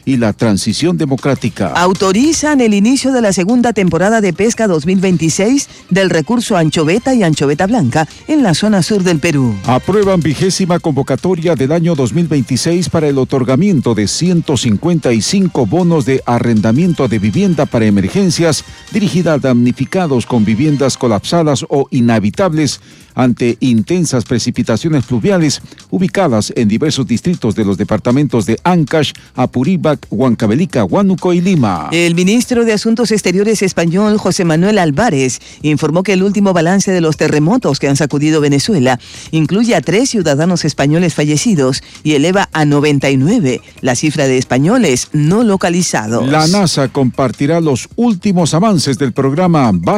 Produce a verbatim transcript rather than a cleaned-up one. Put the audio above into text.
y la transición democrática. Autorizan el inicio de la segunda temporada de pesca dos mil veintiséis del recurso anchoveta y anchoveta blanca en la zona sur del Perú. Aprueban vigésima convocatoria del año dos mil veintiséis para el otorgamiento de ciento cincuenta y cinco bonos de arrendamiento de vivienda para emergencias dirigida a damnificados con viviendas colapsadas o inhabitables ante intensas precipitaciones pluviales ubicadas en diversos distritos de los departamentos de Ancash, Apurímac, Huancavelica, Huánuco y Lima. El ministro de Asuntos Exteriores español, José Manuel Álvarez, informó que el último balance de los terremotos que han sacudido Venezuela incluye a tres ciudadanos españoles fallecidos y eleva a noventa y nueve la cifra de españoles no localizados. La NASA compartirá los últimos avances del programa